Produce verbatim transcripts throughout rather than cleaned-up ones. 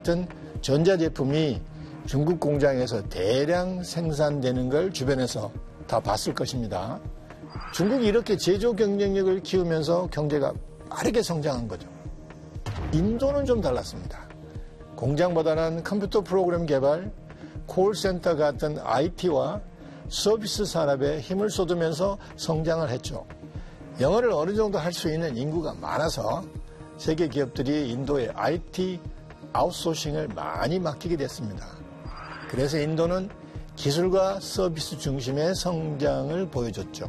같은 전자제품이 중국 공장에서 대량 생산되는 걸 주변에서 다 봤을 것입니다. 중국이 이렇게 제조 경쟁력을 키우면서 경제가 빠르게 성장한 거죠. 인도는 좀 달랐습니다. 공장보다는 컴퓨터 프로그램 개발, 콜센터 같은 아이티와 서비스 산업에 힘을 쏟으면서 성장을 했죠. 영어를 어느 정도 할 수 있는 인구가 많아서 세계 기업들이 인도의 아이티 아웃소싱을 많이 맡기게 됐습니다. 그래서 인도는 기술과 서비스 중심의 성장을 보여줬죠.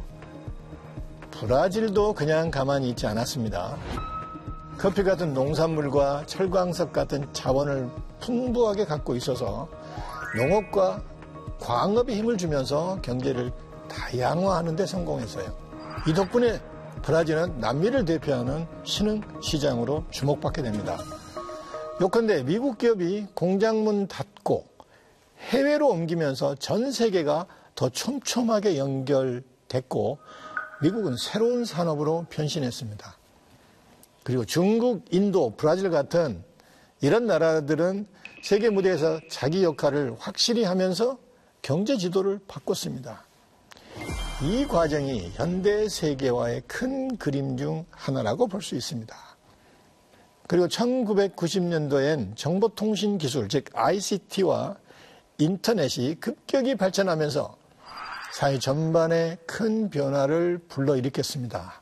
브라질도 그냥 가만히 있지 않았습니다. 커피 같은 농산물과 철광석 같은 자원을 풍부하게 갖고 있어서 농업과 광업에 힘을 주면서 경제를 다양화하는 데 성공했어요. 이 덕분에 브라질은 남미를 대표하는 신흥 시장으로 주목받게 됩니다. 요컨대 미국 기업이 공장문 닫고 해외로 옮기면서 전 세계가 더 촘촘하게 연결됐고 미국은 새로운 산업으로 변신했습니다. 그리고 중국, 인도, 브라질 같은 이런 나라들은 세계 무대에서 자기 역할을 확실히 하면서 경제 지도를 바꿨습니다. 이 과정이 현대 세계화의 큰 그림 중 하나라고 볼 수 있습니다. 그리고 천구백구십 년도엔 정보통신 기술, 즉 아이씨티와 인터넷이 급격히 발전하면서 사회 전반에 큰 변화를 불러일으켰습니다.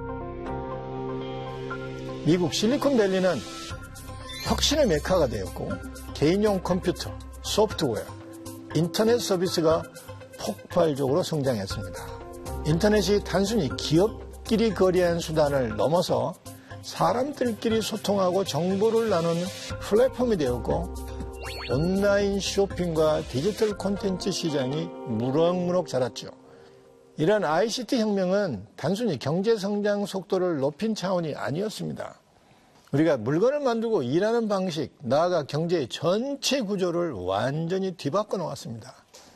미국 실리콘밸리는 혁신의 메카가 되었고 개인용 컴퓨터, 소프트웨어, 인터넷 서비스가 폭발적으로 성장했습니다. 인터넷이 단순히 기업끼리 거래한 수단을 넘어서 사람들끼리 소통하고 정보를 나누는 플랫폼이 되었고 온라인 쇼핑과 디지털 콘텐츠 시장이 무럭무럭 자랐죠. 이런 아이씨티 혁명은 단순히 경제 성장 속도를 높인 차원이 아니었습니다. 우리가 물건을 만들고 일하는 방식, 나아가 경제의 전체 구조를 완전히 뒤바꿔 놓았습니다.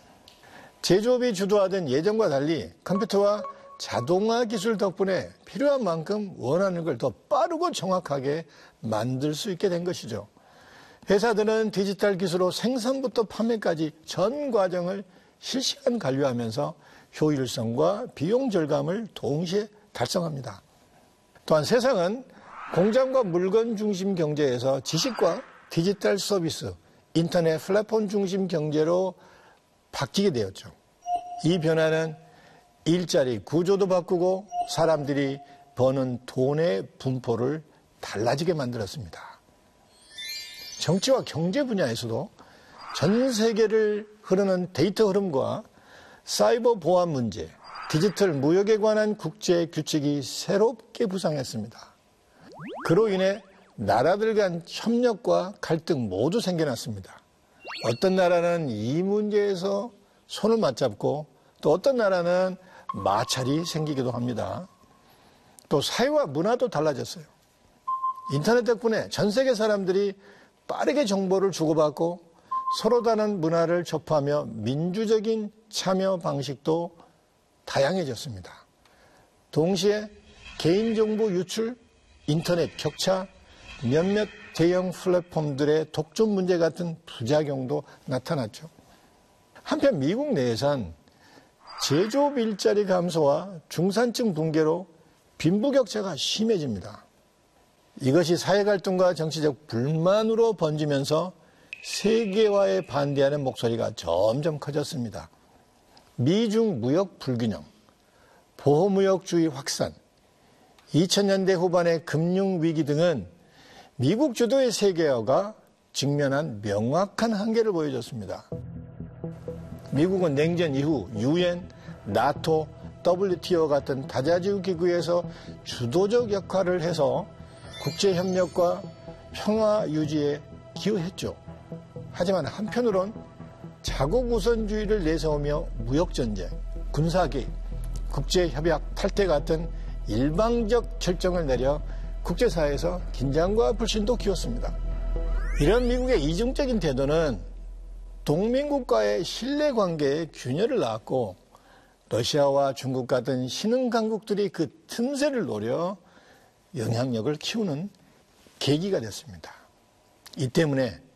제조업이 주도하던 예전과 달리 컴퓨터와 자동화 기술 덕분에 필요한 만큼 원하는 걸 더 빠르고 정확하게 만들 수 있게 된 것이죠. 회사들은 디지털 기술로 생산부터 판매까지 전 과정을 실시간 관리하면서 효율성과 비용 절감을 동시에 달성합니다. 또한 세상은 공장과 물건 중심 경제에서 지식과 디지털 서비스, 인터넷 플랫폼 중심 경제로 바뀌게 되었죠. 이 변화는 일자리 구조도 바꾸고 사람들이 버는 돈의 분포를 달라지게 만들었습니다. 정치와 경제 분야에서도 전 세계를 흐르는 데이터 흐름과 사이버 보안 문제, 디지털 무역에 관한 국제 규칙이 새롭게 부상했습니다. 그로 인해 나라들 간 협력과 갈등 모두 생겨났습니다. 어떤 나라는 이 문제에서 손을 맞잡고 또 어떤 나라는 마찰이 생기기도 합니다. 또 사회와 문화도 달라졌어요. 인터넷 덕분에 전 세계 사람들이 빠르게 정보를 주고받고 서로 다른 문화를 접하며 민주적인 참여 방식도 다양해졌습니다. 동시에 개인정보 유출, 인터넷 격차, 몇몇 대형 플랫폼들의 독점 문제 같은 부작용도 나타났죠. 한편 미국 내에선 제조업 일자리 감소와 중산층 붕괴로 빈부격차가 심해집니다. 이것이 사회 갈등과 정치적 불만으로 번지면서 세계화에 반대하는 목소리가 점점 커졌습니다. 미중 무역 불균형, 보호무역주의 확산, 이천 년대 후반의 금융위기 등은 미국 주도의 세계화가 직면한 명확한 한계를 보여줬습니다. 미국은 냉전 이후 유엔, 나토, 더블유티오 같은 다자주 기구에서 주도적 역할을 해서 국제협력과 평화 유지에 기여했죠. 하지만 한편으론 자국 우선주의를 내세우며 무역전쟁, 군사개입, 국제협약 탈퇴 같은 일방적 결정을 내려 국제사회에서 긴장과 불신도 키웠습니다. 이런 미국의 이중적인 태도는 동맹국과의 신뢰관계에 균열을 낳았고 러시아와 중국 같은 신흥 강국들이 그 틈새를 노려 영향력을 키우는 계기가 됐습니다. 이 때문에